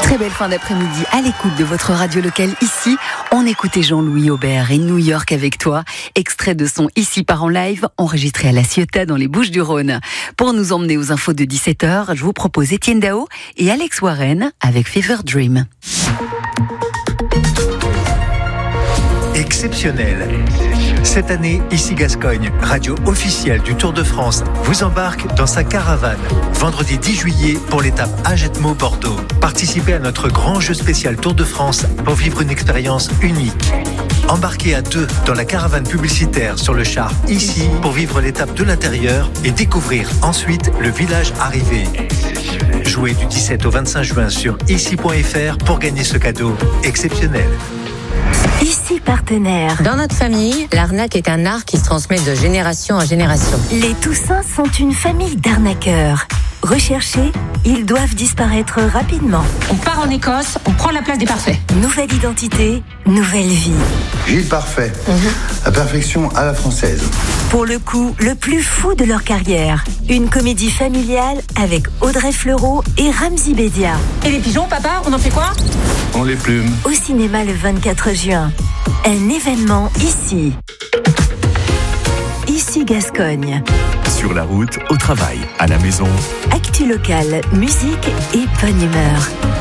Très belle fin d'après-midi à l'écoute de votre radio locale ici. On écoutait Jean-Louis Aubert et New York avec toi. Extrait de son Ici part en live, enregistré à La Ciotat dans les Bouches-du-Rhône. Pour nous emmener aux infos de 17h, je vous propose Étienne Dao et Alex Warren avec Fever Dream. Exceptionnel. Cette année, Ici Gascogne, radio officielle du Tour de France, vous embarque dans sa caravane. Vendredi 10 juillet pour l'étape Agetmo-Bordeaux. Participez à notre grand jeu spécial Tour de France pour vivre une expérience unique. Embarquez à deux dans la caravane publicitaire sur le char Ici pour vivre l'étape de l'intérieur et découvrir ensuite le village arrivé. Jouez du 17 au 25 juin sur ici.fr pour gagner ce cadeau exceptionnel. Ici partenaire. Dans notre famille, l'arnaque est un art qui se transmet de génération en génération. Les Toussins sont une famille d'arnaqueurs. Recherchés, ils doivent disparaître rapidement. On part en Écosse, on prend la place des parfaits. Nouvelle identité, nouvelle vie. Gilles Parfait, la perfection à la française. Pour le coup, le plus fou de leur carrière. Une comédie familiale avec Audrey Fleurot et Ramzy Bedia. Et les pigeons, papa, on en fait quoi? On les plume. Au cinéma le 24 juin. Un événement ici. Ici Gascogne. Sur la route, au travail, à la maison. Actu locale, musique et bonne humeur.